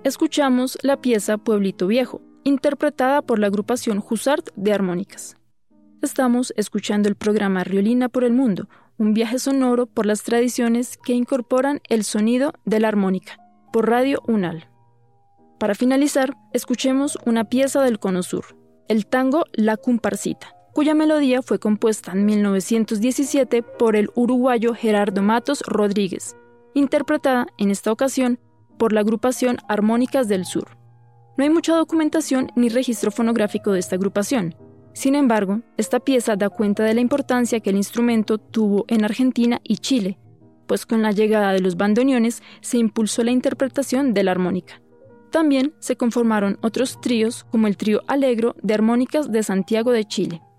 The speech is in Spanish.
escuchamos la pieza Pueblito Viejo, interpretada por la agrupación Husart de Armónicas. Estamos escuchando el programa Riolina por el Mundo, un viaje sonoro por las tradiciones que incorporan el sonido de la armónica, por Radio UNAL. Para finalizar, escuchemos una pieza del Cono Sur, el tango La Comparsita, cuya melodía fue compuesta en 1917 por el uruguayo Gerardo Matos Rodríguez, interpretada en esta ocasión por la agrupación Armónicas del Sur. No hay mucha documentación ni registro fonográfico de esta agrupación. Sin embargo, esta pieza da cuenta de la importancia que el instrumento tuvo en Argentina y Chile, pues con la llegada de los bandoneones se impulsó la interpretación de la armónica. También se conformaron otros tríos como el Trío Alegro de Armónicas de Santiago de Chile.